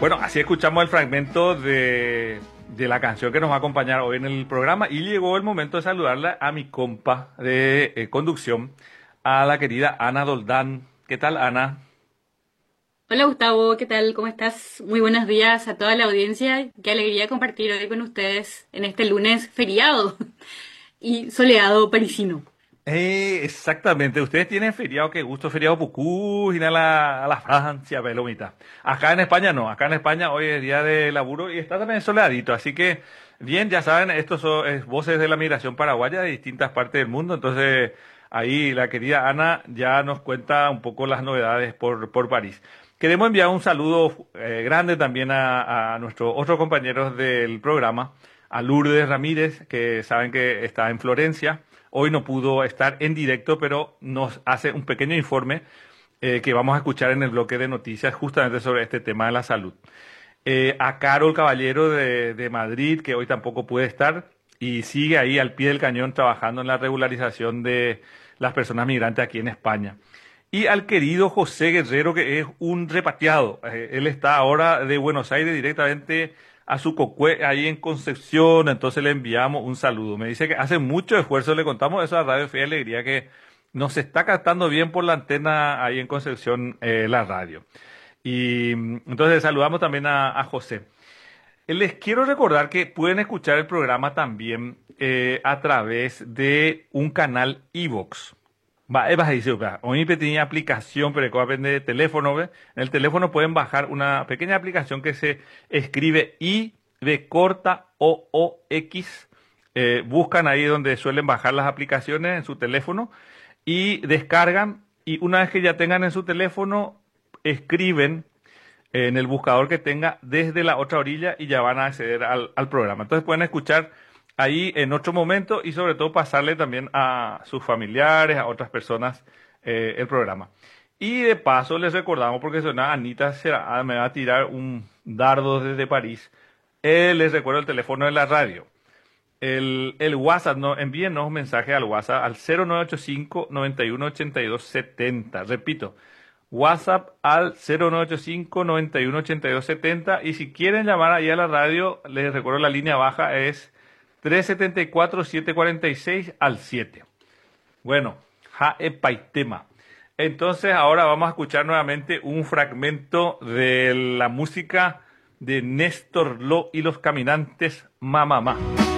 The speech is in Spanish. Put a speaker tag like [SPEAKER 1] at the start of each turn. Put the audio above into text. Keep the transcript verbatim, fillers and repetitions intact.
[SPEAKER 1] Bueno, así escuchamos el fragmento de, de la canción que nos va a acompañar hoy en el programa y llegó el momento de saludarla a mi compa de eh, conducción, a la querida Ana Doldán. ¿Qué tal, Ana?
[SPEAKER 2] Hola Gustavo, ¿qué tal? ¿Cómo estás? Muy buenos días a toda la audiencia. Qué alegría compartir hoy con ustedes en este lunes feriado y soleado parisino.
[SPEAKER 1] Eh, exactamente, ustedes tienen feriado, qué gusto, feriado Pucú, ir a la, a la Francia, Belomita. Acá en España no, acá en España hoy es día de laburo y está también soleadito, así que bien, ya saben, estos son es, voces de la migración paraguaya de distintas partes del mundo, entonces ahí la querida Ana ya nos cuenta un poco las novedades por, por París. Queremos enviar un saludo eh, grande también a, a nuestros otros compañeros del programa, a Lourdes Ramírez, que saben que está en Florencia. Hoy no pudo estar en directo, pero nos hace un pequeño informe eh, que vamos a escuchar en el bloque de noticias justamente sobre este tema de la salud. Eh, a Carol Caballero de, de Madrid, que hoy tampoco puede estar y sigue ahí al pie del cañón trabajando en la regularización de las personas migrantes aquí en España. Y al querido José Guerrero, que es un repatriado. Eh, él está ahora de Buenos Aires directamente a su cocue ahí en Concepción, entonces le enviamos un saludo. Me dice que hace mucho esfuerzo, le contamos eso a Radio Fe y Alegría, que nos está captando bien por la antena ahí en Concepción eh, la radio. Y mm, entonces saludamos también a, a José. Eh, Les quiero recordar que pueden escuchar el programa también eh, a través de un canal iVoox. Va, es bajísimo, va. Una pequeña aplicación, pero que va a depender de teléfono, ¿ve? En el teléfono pueden bajar una pequeña aplicación que se escribe I de corta O O X. Eh, buscan ahí donde suelen bajar las aplicaciones en su teléfono y descargan. Y una vez que ya tengan en su teléfono, escriben en el buscador que tenga desde la otra orilla y ya van a acceder al, al programa. Entonces pueden escuchar ahí en otro momento y sobre todo pasarle también a sus familiares, a otras personas eh, el programa. Y de paso les recordamos, porque suena Anita será, me va a tirar un dardo desde París, eh, les recuerdo el teléfono de la radio. El, el WhatsApp, no, envíenos un mensaje al WhatsApp al cero nueve ocho cinco, noventa y uno, ochenta y dos, setenta. Repito, WhatsApp al cero nueve ocho cinco, noventa y uno, ochenta y dos, setenta. Y si quieren llamar ahí a la radio, les recuerdo la línea baja es tres siete cuatro, siete cuatro seis al siete. Bueno, ja e paitema. Entonces ahora vamos a escuchar nuevamente un fragmento de la música de Néstor Lo y los Caminantes, Mamá.